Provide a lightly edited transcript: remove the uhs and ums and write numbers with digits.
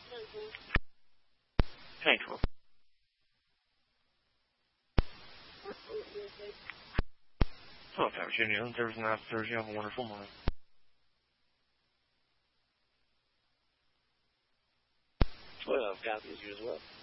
Thankful. Hello, Pat Virginia. Thursday night, Thursday. Have a wonderful morning. Well, I've got you as well.